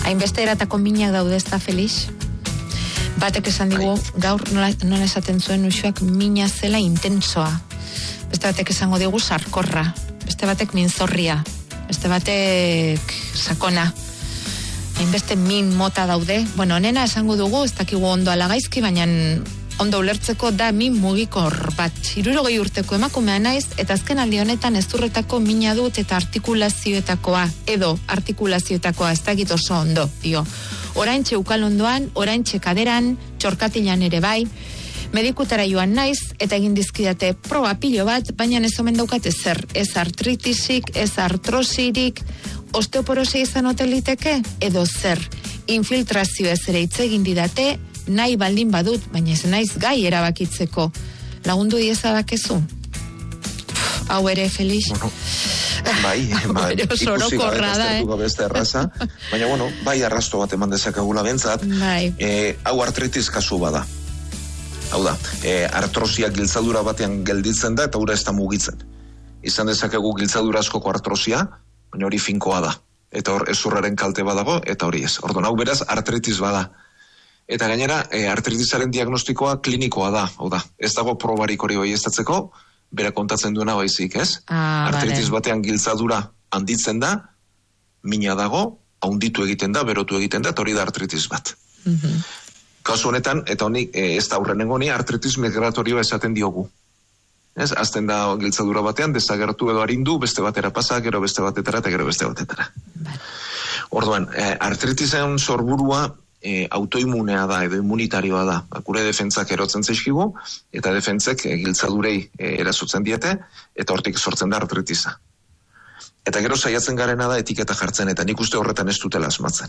Hainbeste eratako minak daude ezta, Felix? Batek esan digu, gaur nola esaten zuen uxuak mina zela intensoa. Beste batek esango digu sarkorra. Beste batek minzorria. Beste batek sakona. Hainbeste min mota daude. Bueno, nena esango dugu, ez dakigu ondo alagaizki, baina ondo ulertzeko da min mugikor bat. 60 urteko emakumea naiz, eta azken aldi honetan ezurretako mina dut eta artikulazioetakoa, ez dakit oso ondo, dio. Oraintxe ukal ondoan, oraintxe kaderan, txorkatilan ere bai, medikutara joan naiz, eta egin dizkidate proba pilo bat, baina ez omen daukate zer, ez artritisik, ez artrosirik, osteoporosia izan hoteliteke, edo zer, infiltrazio ez ere hitz egin didate, nahi baldin badut, baina ez naiz gai erabakitzeko. Lagundu diezadakezu? Hau ere, Felix? Bueno, bai, ikusi gabe beste erraza, baina bueno, bai arrasto bat eman dezakagula bentzat, hau artritis kasu bada. Hau da, artrosia giltzadura batean gelditzen da eta ura ez da mugitzen. Izan dezakegu giltzadura askoko artrosia, baina hori finkoa da. Eta hor ezurraren kalte badago, eta hori ez. Orduan, hau beraz artritis bada. Eta gainera, artritisaren diagnostikoa klinikoa da, hau da. Ez dago probarik hori baieztatzeko, bera kontatzen duena baizik, ez? Artritis batean giltzadura handitzen da, mina dago, haunditu egiten da, berotu egiten da, eta hori da artritis bat. Kasu honetan, eta honi, ez da aurrenengo honi, artritis migratorioa esaten diogu. Ez, azten da giltzadura batean, desagertu edo arindu, beste batera pasa, gero beste batetara, eta gero beste batetara. Orduan, artritisen sorburua autoimunea da, edo immunitarioa da. Gure defentzak erotzen zaizkigu, eta defentzek giltzadurei erasotzen diete, eta hortik sortzen da artritisa. Eta gero saiatzen garena da etiketa jartzen, eta nik uste horretan ez dutela asmatzen.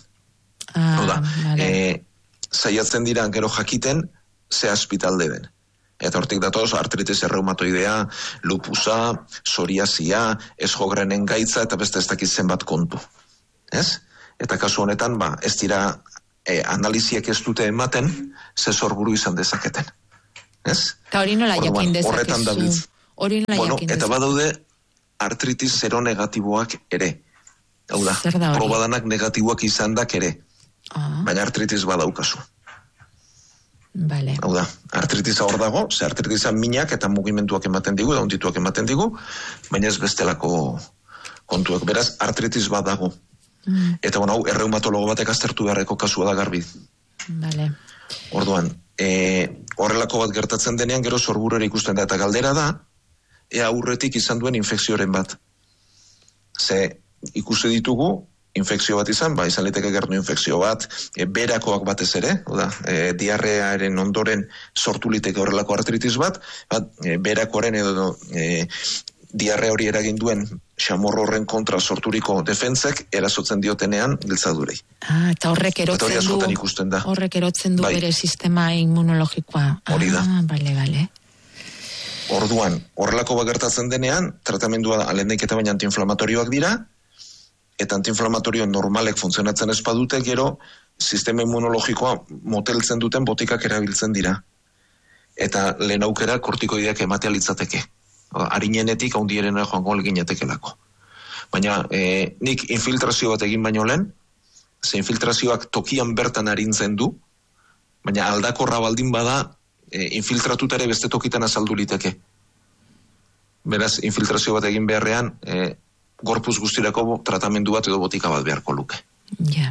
Saiatzen dira gero jakiten ze azpitalde den. Eta hortik datoz artritis erreumatoidea, lupusa, psoriasia, esjogrenen gaitza, eta beste ez dakit zenbat kontu. Ez? Eta kasu honetan, ez dira analiziek ez dute ematen, ze sorburu izan dezaketen. Ez? Eta hori nola jakin dezakezu? Horretan dabiltz. Eta badaude artritis seronegatiboak ere. Hau da, probadanak negatiboak izan dak ere. Baina artritis badaukazu. Hau da, artritisa hor dago, ze artritisa minak eta mugimenduak ematen digu, eta ondituak ematen digu, baina ez bestelako kontuak. Beraz, artritis badago. Eta hau, erreumatologo batek aztertu beharreko kasua da garbi. Orduan, horrelako bat gertatzen denean, gero sorburera ikusten da, eta galdera da, ea aurretik izan duen infekzioaren bat. Ze ikusi ditugu, infekzio bat izan liteke gernu infekzio bat, berakoak batez ere, diarrearen ondoren sortu liteke horrelako artritis bat, berakoaren edo diarrea hori eragin duen xamorro horren kontra sorturiko defentzek erasotzen diotenean giltzadurei. Eta horrek erotzen du bere sistema immunologikoa. Hori da. Bale. Orduan, horrelako bat gertatzen denean, tratamendua alendeik eta baina antiinflamatorioak dira, eta antiinflamatorio normalek funtzionatzen ez badute, gero sistema immunologikoa moteltzen duten botikak erabiltzen dira. Eta lehen aukera kortikoideak ematea litzateke. Harinenetik haundierena joango ginetekelako. Baina nik infiltrazio bat egin baino lehen, ze infiltrazioak tokian bertan arintzen du, baina aldakorra baldin bada infiltratutare beste tokitan azaldu liteke. Beraz, infiltrazio bat egin beharrean, gorpuz guztirako tratamendu bat edo botika bat beharko luke. Ja.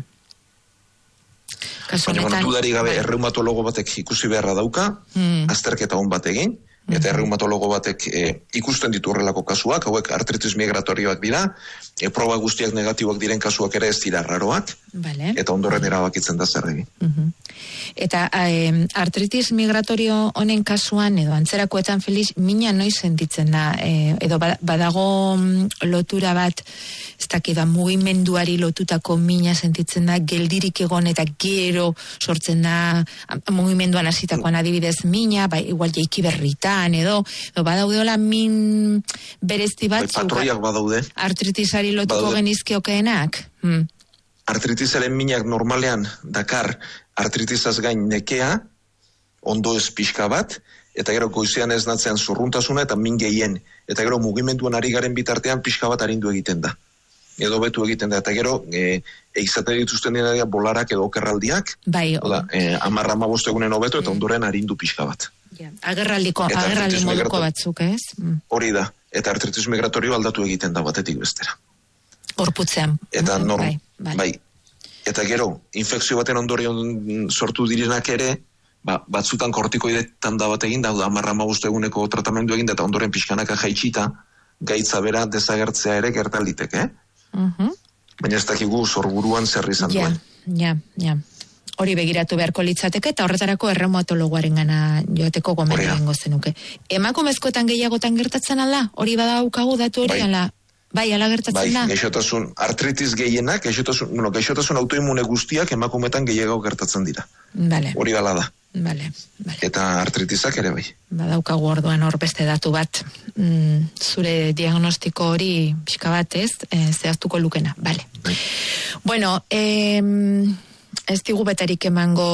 Baina dudari gabe erreumatologo batek ikusi beharra dauka, azterketa hon bat egin, eta erreumatologo batek ikusten ditu horrelako kasuak, hauek artritis migratorioak dira, proba guztiak negatiboak diren kasuak ere ez dira raroak, eta ondoren erabakitzen da zer egin. Eta artritis migratorio honen kasuan, edo antzerakoetan Felix, mina noiz sentitzen da, edo badago lotura bat, ez dakida mugimenduari lotutako mina sentitzen da, geldirik egon eta gero sortzen da, mugimenduan hasitakoan adibidez mina, igual jaiki berritan, edo badaudeola min berezti bat, patroiak badaude. Artritisari lotuko genizkiokeenak? Artritisaren minak normalean dakar artritisaz gain nekea, ondo ez pixka bat, eta gero goizean ez natzean zurruntasuna eta min gehien, eta gero mugimenduan ari garen bitartean pixka bat arindu egiten da. edo betu egiten da, eta gero, eizate dituzten dira bolarak edo okerraldiak, bai, 10-15 egunen hobeto, eta ondoren arindu pixka bat. Agerraldi moduko batzuk, ez? Hori da, eta artritis migratorio aldatu egiten da batetik bestera. Gorputzean. Eta bai. Eta gero, infekzio baten ondorion sortu direnak ere, batzutan kortikoidetan da bat egin da, 10-15 eguneko tratamendu egin da, eta ondoren pixkanaka jaitsita, gaitza bera desagertzea ere gertaliteke, baina ez dakigu sorburuan zer izan duen. Ja. Hori begiratu beharko litzateke, eta horretarako erreumatologoaren gana joateko gomendu egingo zenuke. Emakumezkoetan gehiagotan gertatzen ala? Hori badaukagu datu hori ala? Bai, ala gertatzen da? Gaixotasun, artritis gehienak, gaixotasun autoimune guztiak emakumetan gehiago gertatzen dira. Hori bala da. Vale. Eta artritisak ere bai. Badaukagu orduan hor beste datu bat, zure diagnostiko hori pixka bat ez, zehaztuko lukena. Vale. Bai. Bueno, ez digu betarik emango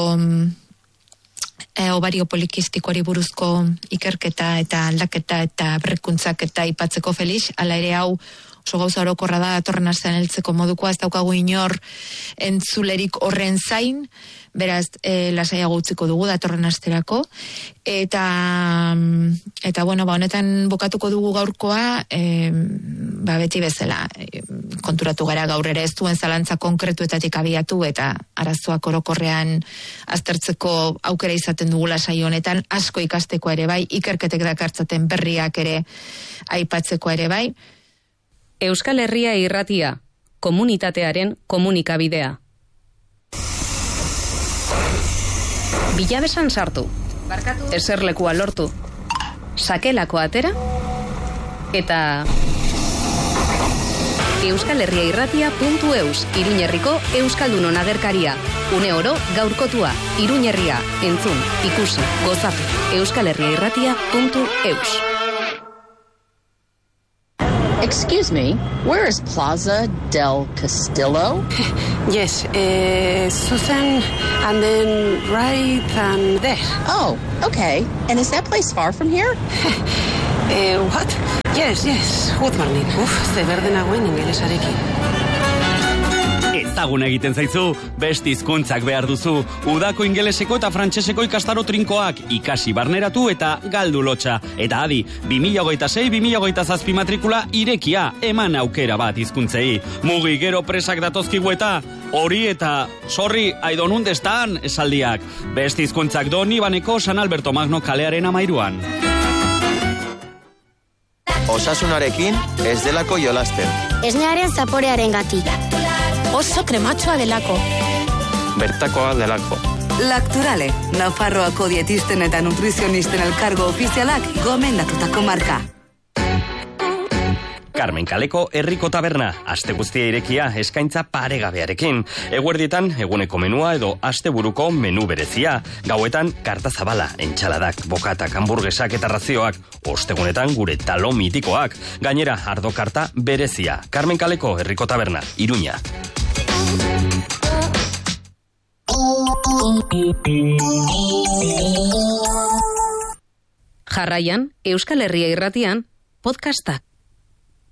ovario polikistikoari buruzko ikerketa eta aldaketa eta berrikuntzak eta aipatzeko Felix, ala ere hau oso gauza orokorra da, datorren astean heltzeko modukoa, ez daukagu inor entzulerik horren zain, beraz, lasaiago utziko dugu datorren asterako, eta bueno, honetan bukatuko dugu gaurkoa, beti bezala, konturatu gara gaur ere ez duen zalantza konkretuetatik abiatu, eta arazoak orokorrean aztertzeko aukera izaten dugu lasai honetan, asko ikasteko ere bai, ikerketek dakartzaten berriak ere aipatzeko ere bai. Euskal Herria Irratia, komunitatearen komunikabidea. Bilabesan sartu, eserlekua lortu, sakelako atera, eta euskalherriairratia.eus, Iruñerriko Euskaldunon agerkaria. Une oro gaurkotua, Iruñerria, entzun, ikusi, gozatu, euskalherriairratia.eus. Excuse me, where is Plaza del Castillo? Yes, Susan, and then right and there. Oh, okay. And is that place far from here? What? Yes, good morning. Ze berde nagoen ingelesarekin. Ezagun egiten zaizu, beste hizkuntzak behar duzu. Udako ingeleseko eta frantseseko ikastaro trinkoak ikasi barneratu eta galdu lotxa. Eta adi, 2026-2027 matrikula irekia, eman aukera bat hizkuntzei. Mugi gero presak datozkigu eta hori eta sorry, I don't understand esaldiak. Beste hizkuntzak Don Ibaneko San Alberto Magno kalearen 13an. Osasunarekin ez delako jolasten. Esnearen zaporearen gatik. Oso krematxoa delako. Bertakoa delako. Lacturale, Nafarroako dietisten eta nutrizionisten elkargo ofizialak gomendatutako marka. Carmen Kaleko herriko taberna, aste guztia irekia eskaintza paregabearekin. Eguerdietan eguneko menua edo asteburuko menu berezia. Gauetan karta zabala, entxaladak, bokatak, hamburguesak eta razioak. Ostegunetan gure talo mitikoak. Gainera, ardo karta berezia. Carmen Kaleko herriko taberna, Iruña. Jarraian, Euskal Herria Irratian, podcastak.